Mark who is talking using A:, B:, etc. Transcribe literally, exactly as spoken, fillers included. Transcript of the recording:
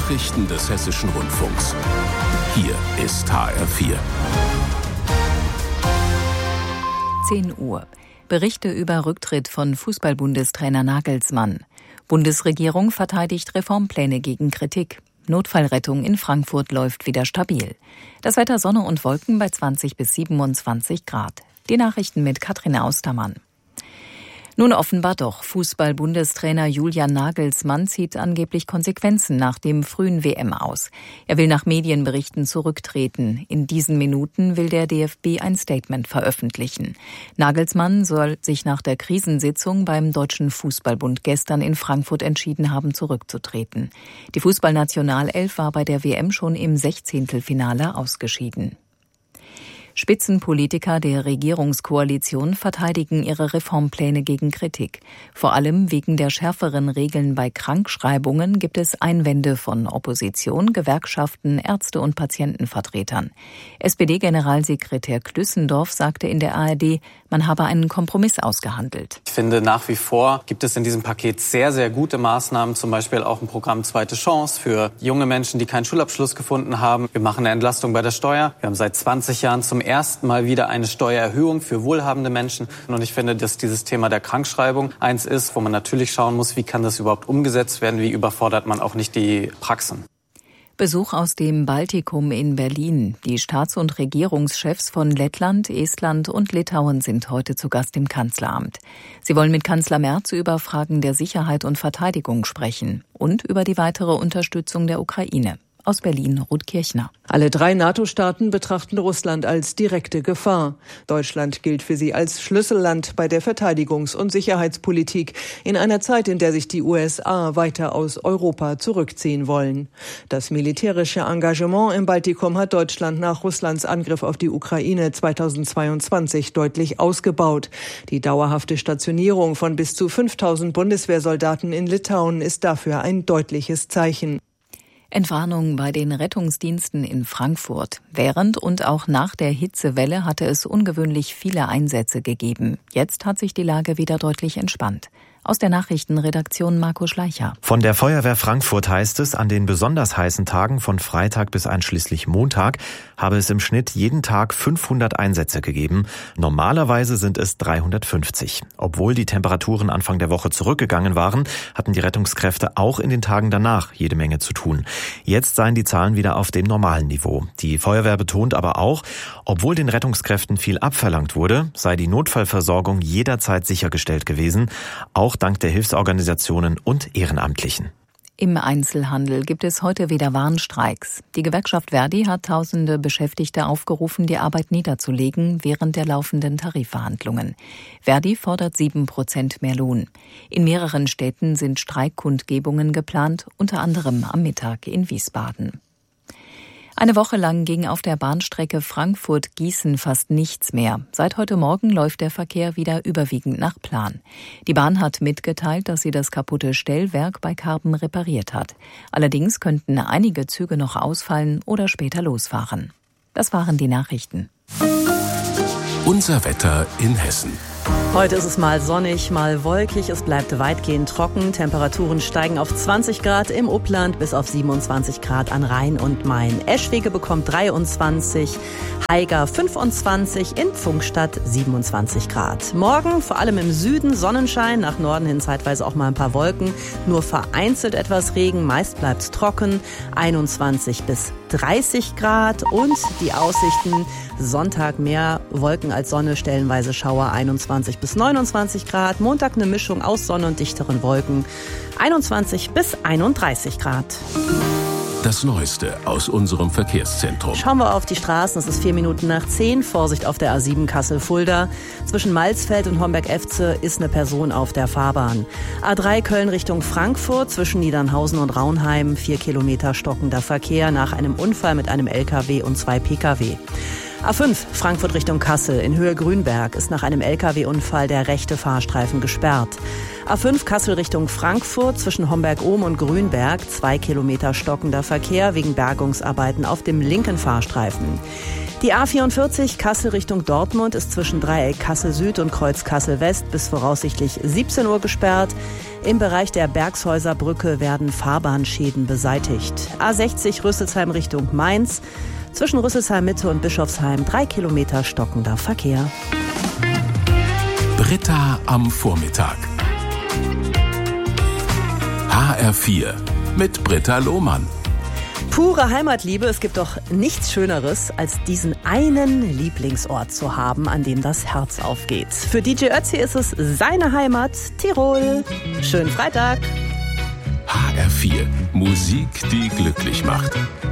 A: Nachrichten des Hessischen Rundfunks. Hier ist H R vier.
B: zehn Uhr. Berichte über Rücktritt von Fußball-Bundestrainer Nagelsmann. Bundesregierung verteidigt Reformpläne gegen Kritik. Notfallrettung in Frankfurt läuft wieder stabil. Das Wetter Sonne und Wolken bei zwanzig bis siebenundzwanzig Grad. Die Nachrichten mit Katrin Austermann. Nun offenbar doch. Fußball-Bundestrainer Julian Nagelsmann zieht angeblich Konsequenzen nach dem frühen W M aus. Er will nach Medienberichten zurücktreten. In diesen Minuten will der D F B ein Statement veröffentlichen. Nagelsmann soll sich nach der Krisensitzung beim Deutschen Fußballbund gestern in Frankfurt entschieden haben, zurückzutreten. Die Fußballnationalelf war bei der W M schon im Sechzehntelfinale ausgeschieden. Spitzenpolitiker der Regierungskoalition verteidigen ihre Reformpläne gegen Kritik. Vor allem wegen der schärferen Regeln bei Krankschreibungen gibt es Einwände von Opposition, Gewerkschaften, Ärzte und Patientenvertretern. S P D-Generalsekretär Klüssendorf sagte in der A R D, man habe einen Kompromiss ausgehandelt.
C: Ich finde, nach wie vor gibt es in diesem Paket sehr, sehr gute Maßnahmen, zum Beispiel auch ein Programm Zweite Chance für junge Menschen, die keinen Schulabschluss gefunden haben. Wir machen eine Entlastung bei der Steuer. Wir haben seit zwanzig Jahren zum ersten Mal wieder eine Steuererhöhung für wohlhabende Menschen. Und ich finde, dass dieses Thema der Krankschreibung eins ist, wo man natürlich schauen muss, wie kann das überhaupt umgesetzt werden, wie überfordert man auch nicht die Praxen.
B: Besuch aus dem Baltikum in Berlin. Die Staats- und Regierungschefs von Lettland, Estland und Litauen sind heute zu Gast im Kanzleramt. Sie wollen mit Kanzler Merz über Fragen der Sicherheit und Verteidigung sprechen und über die weitere Unterstützung der Ukraine. Aus Berlin, Ruth Kirchner.
D: Alle drei NATO-Staaten betrachten Russland als direkte Gefahr. Deutschland gilt für sie als Schlüsselland bei der Verteidigungs- und Sicherheitspolitik in einer Zeit, in der sich die U S A weiter aus Europa zurückziehen wollen. Das militärische Engagement im Baltikum hat Deutschland nach Russlands Angriff auf die Ukraine zweitausendzweiundzwanzig deutlich ausgebaut. Die dauerhafte Stationierung von bis zu fünftausend Bundeswehrsoldaten in Litauen ist dafür ein deutliches Zeichen.
B: Entwarnung bei den Rettungsdiensten in Frankfurt. Während und auch nach der Hitzewelle hatte es ungewöhnlich viele Einsätze gegeben. Jetzt hat sich die Lage wieder deutlich entspannt. Aus der Nachrichtenredaktion Marco Schleicher.
E: Von der Feuerwehr Frankfurt heißt es, an den besonders heißen Tagen von Freitag bis einschließlich Montag habe es im Schnitt jeden Tag fünfhundert Einsätze gegeben. Normalerweise sind es dreihundertfünfzig. Obwohl die Temperaturen Anfang der Woche zurückgegangen waren, hatten die Rettungskräfte auch in den Tagen danach jede Menge zu tun. Jetzt seien die Zahlen wieder auf dem normalen Niveau. Die Feuerwehr betont aber auch, obwohl den Rettungskräften viel abverlangt wurde, sei die Notfallversorgung jederzeit sichergestellt gewesen, auch dank der Hilfsorganisationen und Ehrenamtlichen.
B: Im Einzelhandel gibt es heute wieder Warnstreiks. Die Gewerkschaft Verdi hat tausende Beschäftigte aufgerufen, die Arbeit niederzulegen während der laufenden Tarifverhandlungen. Verdi fordert sieben Prozent mehr Lohn. In mehreren Städten sind Streikkundgebungen geplant, unter anderem am Mittag in Wiesbaden. Eine Woche lang ging auf der Bahnstrecke Frankfurt-Gießen fast nichts mehr. Seit heute Morgen läuft der Verkehr wieder überwiegend nach Plan. Die Bahn hat mitgeteilt, dass sie das kaputte Stellwerk bei Karben repariert hat. Allerdings könnten einige Züge noch ausfallen oder später losfahren. Das waren die Nachrichten.
A: Unser Wetter in Hessen.
F: Heute ist es mal sonnig, mal wolkig. Es bleibt weitgehend trocken. Temperaturen steigen auf zwanzig Grad im Upland bis auf siebenundzwanzig Grad an Rhein und Main. Eschwege bekommt dreiundzwanzig, Haiger fünfundzwanzig, in Pfungstadt siebenundzwanzig Grad. Morgen vor allem im Süden Sonnenschein, nach Norden hin zeitweise auch mal ein paar Wolken. Nur vereinzelt etwas Regen, meist bleibt es trocken. einundzwanzig bis dreißig Grad und die Aussichten Sonntag mehr Wolken als Sonne, stellenweise Schauer einundzwanzig bis neunundzwanzig Grad. Montag eine Mischung aus Sonne und dichteren Wolken, einundzwanzig bis einunddreißig Grad.
A: Das Neueste aus unserem Verkehrszentrum.
F: Schauen wir auf die Straßen. Es ist vier Minuten nach zehn. Vorsicht auf der A sieben Kassel-Fulda. Zwischen Malzfeld und Homberg-Efze ist eine Person auf der Fahrbahn. A drei Köln Richtung Frankfurt. Zwischen Niedernhausen und Raunheim. Vier Kilometer stockender Verkehr nach einem Unfall mit einem L K W und zwei P K W. A fünf Frankfurt Richtung Kassel in Höhe Grünberg ist nach einem L K W-Unfall der rechte Fahrstreifen gesperrt. A fünf Kassel Richtung Frankfurt zwischen Homberg-Ohm und Grünberg, zwei Kilometer stockender Verkehr wegen Bergungsarbeiten auf dem linken Fahrstreifen. Die A vierundvierzig Kassel Richtung Dortmund ist zwischen Dreieck Kassel Süd und Kreuz Kassel West bis voraussichtlich siebzehn Uhr gesperrt. Im Bereich der Bergshäuser Brücke werden Fahrbahnschäden beseitigt. A sechzig Rüsselsheim Richtung Mainz. Zwischen Rüsselsheim Mitte und Bischofsheim drei Kilometer stockender Verkehr.
A: Britta am Vormittag. H R vier mit Britta Lohmann.
F: Pure Heimatliebe, es gibt doch nichts Schöneres, als diesen einen Lieblingsort zu haben, an dem das Herz aufgeht. Für D J Ötzi ist es seine Heimat, Tirol. Schönen Freitag.
A: H R vier, Musik, die glücklich macht.